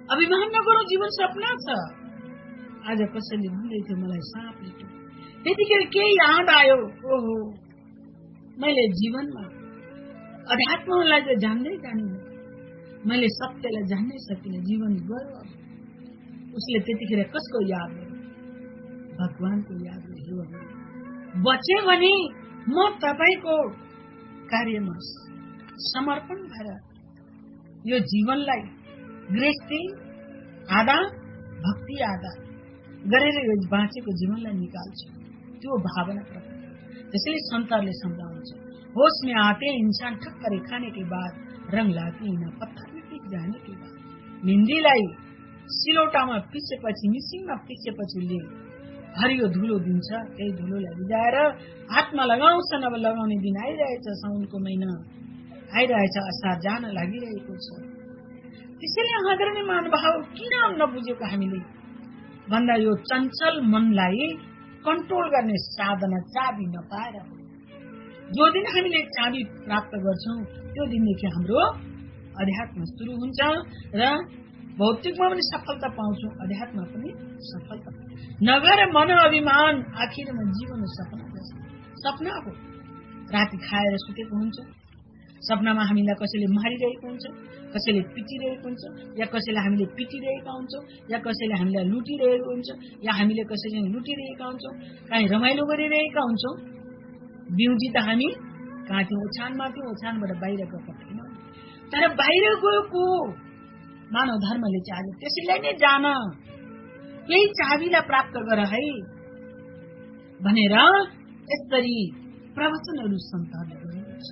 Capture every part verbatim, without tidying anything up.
अभिमान नगरौँ, जीवन सपना छ। आज कसैले भन्दै थियो मलाई साँपले टोक्यो, त्यतिखेर के याद आयो, ओहो मैले जीवनमा अध्यात्मलाई त जान्दै जानिनँ, मैले सत्यलाई जान्नै सकिनँ, जीवन गयो। उसले त्यतिखेर कसको याद गर्यो? भगवानको याद गर्यो। बचे भने म तपाईको कार्यमा समर्पण भएर यो जीवनलाई गृहस्थी आधा भक्ति आधा गरेर यो बाँचेको जीवनलाई निकाल्छु, त्यो भावना प्रकट। त्यसैले सन्तहरूले सम्झाउँछ, होश में आते इंसान ठक्करे खाने के बाद रंग लाती न पत्थर में टिक जाने के बाद। मेहन्दीलाई सिलौटामा पिसेपछि, मिसिनमा पिसेपछि उसले हरियो धुलो दिन्छ, त्यही धुलोलाई भिजाएर हातमा लगाउँछ। अब लगाउने दिन आइरहेछ, साउनको महिना आइरहेछ, असार जान लागिरहेको छ। त्यसैले आदरणीय महानुभाव, किन नबुझेको हामीले भन्दा यो चञ्चल मनलाई कन्ट्रोल गर्ने साधना चाबी नपाएर, जो दिन हामीले चाबी प्राप्त गर्छौं त्यो दिनदेखि हाम्रो अध्यात्म सुरु हुन्छ र भौतिकमा पनि सफलता पाउँछौं, अध्यात्ममा पनि सफलता। नगर मन अभिमान आखिरमा जीवन सपना जस्तो सपना हो। राति खाएर सुतेको हुन्छ, सपनामा हामीलाई कसैले मारिरहेको हुन्छ, कसैले पिटिरहेको हुन्छ, या कसैले हामीले पिटिरहेका हुन्छौं, या कसैले हामीलाई लुटिरहेको हुन्छ, या हामीले कसैले लुटिरहेका हुन्छौं, कहीँ रमाइलो गरिरहेका हुन्छौं। बिउजी त हामी कहाँ थियौं? ओछानमा थियौं, ओछानबाट बाहिर गएको थिएन। तर बाहिर गएको मानव धर्मले चाहिँ त्यसैलाई नै जान, यही चाबीलाई प्राप्त गर है भनेर यसरी प्रवचनहरू सन्तहरूले गरिरहेछ।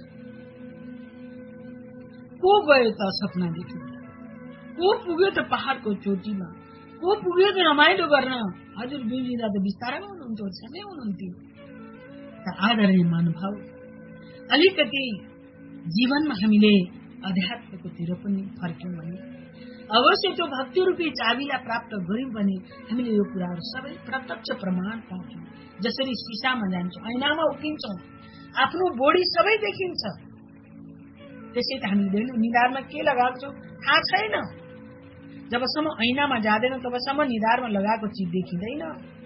को गयो त सपना देख्न? को पुग्यो त पहाड़को चोटीमा? को पुग्यो त रमाइलो गर्न? हजुर बिउजी त बिस्तारमा हुनुहुन्थ्यो, छमै हुनुहुन्थ्यो। आदरणीय महानुभाव, अलिकति जीवनमा हामीले अध्यात्मकोतिर पनि फर्क्यौं भने अवश्य त्यो भक्ति रूपी चाबीलाई प्राप्त गर्यौं भने हामीले यो कुराहरू सबै प्रत्यक्ष प्रमाण पाउँछौं। जसरी सिसामा जान्छौं, ऐनामा उभिन्छौं, आफ्नो बोडी सबै देखिन्छ। त्यसै त हामीले निधारमा के लगाएको छौं थाहा छैन। जबसम्म ऐनामा जाँदैन तबसम्म निधारमा लगाएको चिज देखिँदैन।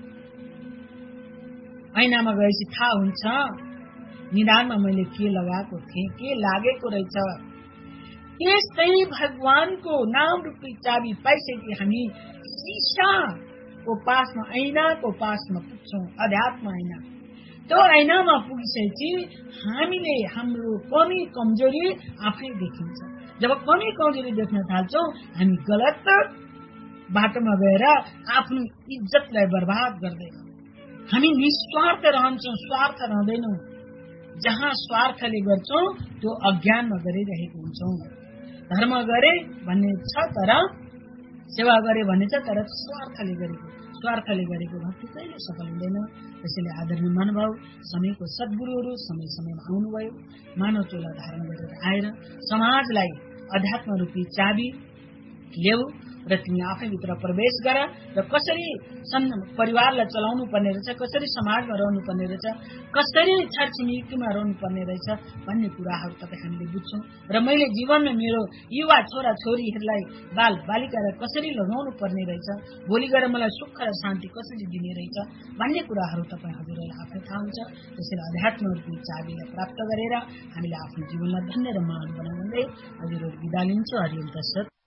ऐनामा गएपछि थाहा हुन्छ निधारमा मैले के लगाएको थिएँ, के लागेको रहेछ। त्यस्तै भगवानको नाम रूपी चाबी पाइसके हामी शीशाको पासमा, ऐनाको पासमा पुग्छौं, अध्यात्म ऐना। त्यो ऐनामा पुगिसकेपछि हामीले हाम्रो कमी कमजोरी आफै देखिन्छ। जब कमी कमजोरी देख्न थाल्छौं हामी गलत बाटोमा गएर आफ्नो इज्जतलाई बर्बाद गर्दैनौं। हामी निस्वार्थ रहन्छौं, स्वार्थ रहँदैनौं। जहाँ स्वार्थले गर्छौं त्यो अज्ञानमा गरिरहेको हुन्छौं। धर्म गरे भन्ने छ तर सेवा गरे भन्ने छ तर स्वार्थले गरेको स्वार्थले गरेको भक्ति कहिले सफल हुँदैन। त्यसैले आदरणीय महानुभाव, समयको सद्गुरुहरू समय समयमा आउनुभयो, मानव चोला धारण गरेर आएर समाजलाई अध्यात्म रूपी चाबी ल्याऊ र तिमी आफैभित्र प्रवेश गर र कसरी परिवारलाई चलाउनु पर्ने रहेछ, कसरी समाजमा रहनु पर्ने रहेछ, कसरी छरछिमेकीमा रहनु पर्ने रहेछ भन्ने कुराहरू तपाईँ हामीले बुझ्छौं। र मैले जीवनमा मेरो युवा छोरा छोरीहरूलाई बाल बालिकालाई कसरी लगाउनु पर्ने रहेछ, भोलि गएर मलाई सुख र शान्ति कसरी दिने रहेछ भन्ने कुराहरू तपाईँ हजुरहरूलाई आफै थाहा हुन्छ। त्यसैले अध्यात्म रूपी चाबीलाई प्राप्त गरेर हामीले आफ्नो जीवनलाई धन्य र महान बनाउँदै हजुरहरू बिदा लिन्छु। हरिओम तत्सत।